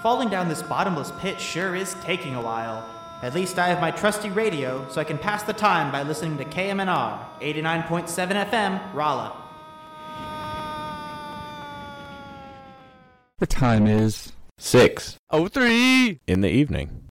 falling down this bottomless pit sure is taking a while. At least I have my trusty radio, so I can pass the time by listening to KMNR, 89.7 FM, Rolla. The time is 6:03 in the evening.